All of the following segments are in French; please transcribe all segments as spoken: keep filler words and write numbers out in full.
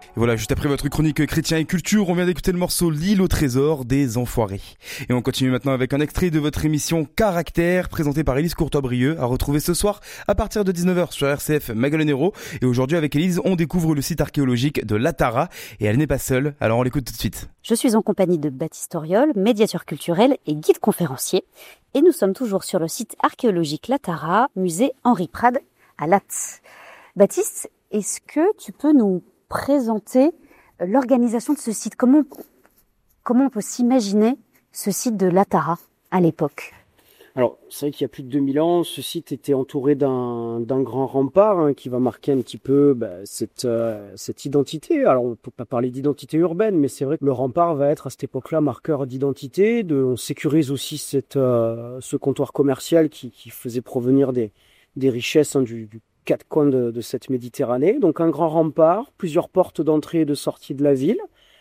Et voilà, juste après votre chronique Chrétien et Culture, on vient d'écouter le morceau L'île au trésor des Enfoirés. Et on continue maintenant avec un extrait de votre émission Caractère, présentée par Élise Courtois-Brieux, à retrouver ce soir à partir de dix-neuf heures sur R C F Magalonero. Et aujourd'hui avec Élise, on découvre le site archéologique de La Tara. Et elle n'est pas seule, alors on l'écoute tout de suite. Je suis en compagnie de Baptiste Auriol, médiateur culturel et guide conférencier. Et nous sommes toujours sur le site archéologique La Tara, musée Henri Prade à Lattes. Baptiste, est-ce que tu peux nous présenter l'organisation de ce site? Comment, comment on peut s'imaginer ce site de La Tara à l'époque? Alors, c'est vrai qu'il y a plus de deux mille ans, ce site était entouré d'un, d'un grand rempart hein, qui va marquer un petit peu bah, cette, euh, cette identité. Alors, on ne peut pas parler d'identité urbaine, mais c'est vrai que le rempart va être à cette époque-là marqueur d'identité. De, on sécurise aussi cette, euh, ce comptoir commercial qui, qui faisait provenir des, des richesses hein, du, du quatre coins de, de cette Méditerranée. Donc un grand rempart, plusieurs portes d'entrée et de sortie de la ville,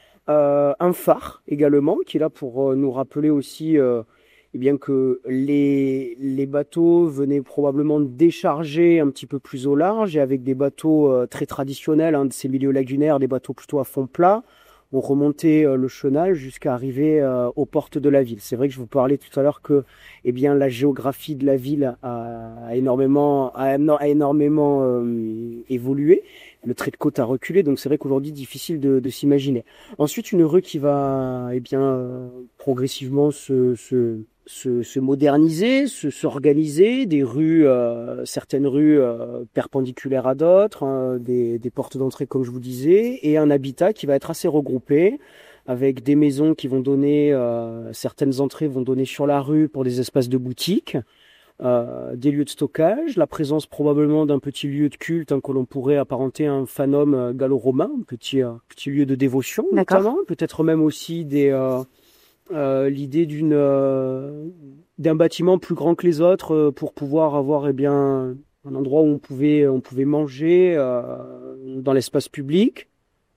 euh, un phare également qui est là pour euh, nous rappeler aussi euh, eh bien que les, les bateaux venaient probablement décharger un petit peu plus au large et avec des bateaux euh, très traditionnels hein, de ces milieux lagunaires, des bateaux plutôt à fond plat. On remontait euh, le chenal jusqu'à arriver euh, aux portes de la ville. C'est vrai que je vous parlais tout à l'heure que eh bien, la géographie de la ville a, a énormément, a, a énormément euh, évolué. Le trait de côte a reculé, donc c'est vrai qu'aujourd'hui, difficile de, de s'imaginer. Ensuite, une rue qui va eh bien, euh, progressivement se, se, se, se moderniser, se, s'organiser, des rues, euh, certaines rues euh, perpendiculaires à d'autres, hein, des, des portes d'entrée comme je vous disais, et un habitat qui va être assez regroupé, avec des maisons qui vont donner, euh, certaines entrées vont donner sur la rue pour des espaces de boutique, euh, des lieux de stockage, la présence probablement d'un petit lieu de culte hein, que l'on pourrait apparenter à un fanum euh, gallo-romain, un petit, euh, petit lieu de dévotion D'accord. notamment, peut-être même aussi des... Euh, Euh, l'idée d'une euh, d'un bâtiment plus grand que les autres euh, pour pouvoir avoir eh bien un endroit où on pouvait on pouvait manger euh, dans l'espace public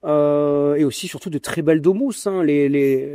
euh, et aussi surtout de très belles domus hein. les, les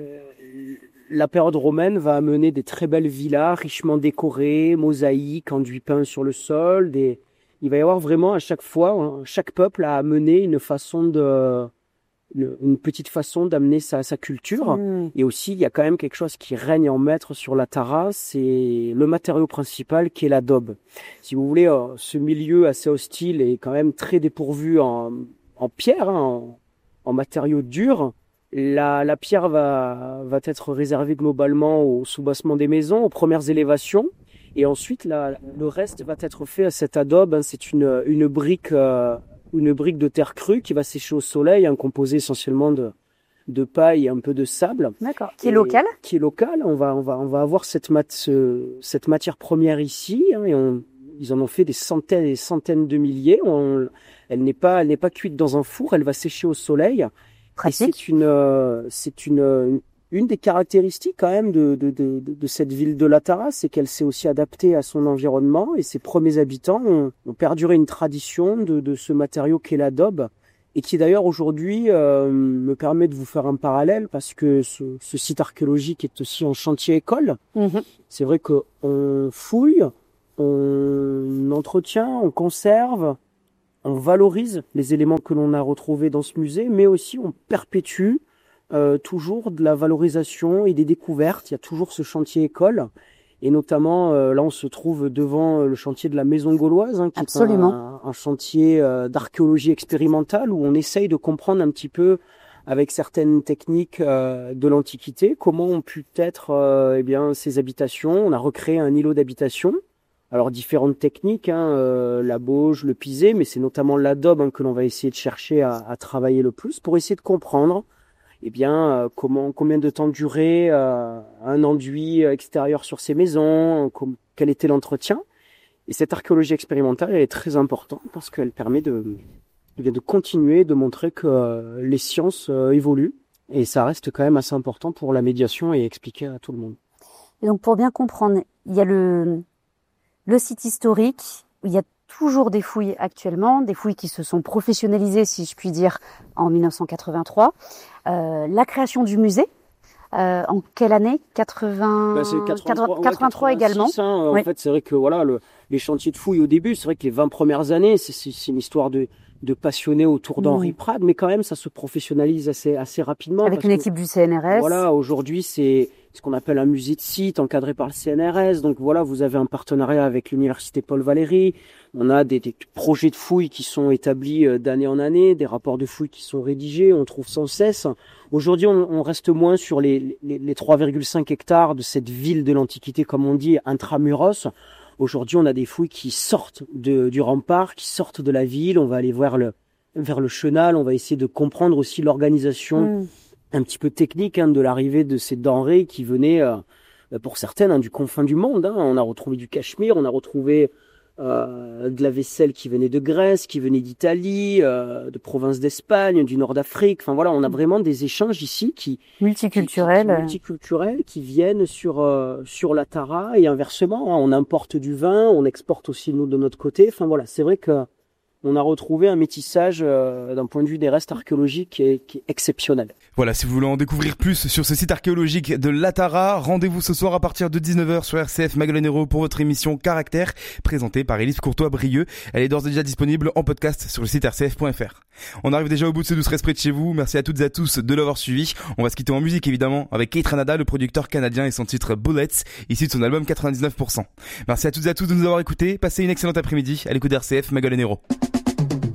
la période romaine va amener des très belles villas richement décorées, mosaïques, enduits peints sur le sol. Des... Il va y avoir vraiment à chaque fois, hein, chaque peuple a amené une façon de une petite façon d'amener sa, sa culture. Mmh. Et aussi, il y a quand même quelque chose qui règne en maître sur la Tara, c'est le matériau principal qui est l'adobe. Si vous voulez, euh, ce milieu assez hostile est quand même très dépourvu en, en pierre, hein, en, en matériaux durs. La, la pierre va, va être réservée globalement au soubassement des maisons, aux premières élévations. Et ensuite, la, le reste va être fait à cet adobe. Hein, c'est une, une brique... Euh, une brique de terre crue qui va sécher au soleil, hein, composée essentiellement de, de paille et un peu de sable. D'accord. Qui est locale. Qui est locale. On va, on va, on va avoir cette, mat, ce, cette matière première ici, hein, et on, ils en ont fait des centaines et des centaines de milliers. On, elle n'est pas, elle n'est pas cuite dans un four, elle va sécher au soleil. Pratique. Et c'est une, euh, c'est une, une Une des caractéristiques quand même de, de, de, de cette ville de La Tara, c'est qu'elle s'est aussi adaptée à son environnement et ses premiers habitants ont, ont perduré une tradition de, de ce matériau qu'est l'adobe et qui d'ailleurs aujourd'hui euh, me permet de vous faire un parallèle parce que ce, ce site archéologique est aussi en chantier école. Mmh. C'est vrai qu'on fouille, on entretient, on conserve, on valorise les éléments que l'on a retrouvés dans ce musée, mais aussi on perpétue Euh, toujours de la valorisation et des découvertes. Il y a toujours ce chantier école et notamment euh, là on se trouve devant le chantier de la Maison Gauloise hein, qui Absolument. est un, un chantier euh, d'archéologie expérimentale où on essaye de comprendre un petit peu avec certaines techniques euh, de l'Antiquité comment ont pu être euh, eh bien, ces habitations. On a recréé un îlot d'habitation. Alors différentes techniques, hein, euh, la bauge, le pisé, mais c'est notamment l'adobe hein, que l'on va essayer de chercher à, à travailler le plus pour essayer de comprendre eh bien, euh, comment, combien de temps durait euh, un enduit extérieur sur ces maisons, com- quel était l'entretien. Et cette archéologie expérimentale, elle est très importante parce qu'elle permet de, de continuer, de montrer que euh, les sciences euh, évoluent. Et ça reste quand même assez important pour la médiation et expliquer à tout le monde. Et donc, pour bien comprendre, il y a le, le site historique, où il y a toujours des fouilles actuellement, des fouilles qui se sont professionnalisées, si je puis dire, en dix-neuf cent quatre-vingt-trois. Euh, la création du musée, euh, en quelle année quatre-vingts... ben c'est quatre-vingt-trois, quatre-vingt-trois ouais, également. Hein, en oui. fait, c'est vrai que voilà, le, les chantiers de fouilles au début, c'est vrai que les vingt premières années, c'est, c'est, c'est une histoire de, de passionnés autour d'Henri mmh. Prade, mais quand même, ça se professionnalise assez, assez rapidement. Avec une équipe que, du C N R S. Voilà, aujourd'hui, c'est ce qu'on appelle un musée de site encadré par le C N R S. Donc voilà, vous avez un partenariat avec l'université Paul Valéry. On a des, des projets de fouilles qui sont établis d'année en année, des rapports de fouilles qui sont rédigés, on trouve sans cesse. Aujourd'hui, on, on reste moins sur les, les, les trois virgule cinq hectares de cette ville de l'Antiquité, comme on dit, intramuros. Aujourd'hui, on a des fouilles qui sortent de, du rempart, qui sortent de la ville. On va aller voir le, vers le chenal. On va essayer de comprendre aussi l'organisation mmh. un petit peu technique hein, de l'arrivée de ces denrées qui venaient, euh, pour certaines, hein, du confin du monde. Hein. On a retrouvé du cachemire, on a retrouvé euh, de la vaisselle qui venait de Grèce, qui venait d'Italie, euh, de province d'Espagne, du nord d'Afrique. Enfin voilà, on a vraiment des échanges ici qui multiculturels, qui, qui, multiculturels, qui viennent sur euh, sur la Tara et inversement. Hein, on importe du vin, on exporte aussi nous de notre côté. Enfin voilà, c'est vrai que on a retrouvé un métissage euh, d'un point de vue des restes archéologiques qui est, qui est exceptionnel. Voilà, si vous voulez en découvrir plus sur ce site archéologique de la Tara, rendez-vous ce soir à partir de dix-neuf heures sur R C F Magdalene Hérault pour votre émission Caractère, présentée par Élise Courtois-Brieux. Elle est d'ores et déjà disponible en podcast sur le site r c f point f r. On arrive déjà au bout de ce douze treize près de chez vous. Merci à toutes et à tous de l'avoir suivi. On va se quitter en musique évidemment avec Kate Ranada, le producteur canadien, et son titre Bullets, issu de son album quatre-vingt-dix-neuf pour cent. Merci à toutes et à tous de nous avoir écoutés. Passez une excellente après-midi à l'écoute d'R C F Magdalene Hérault.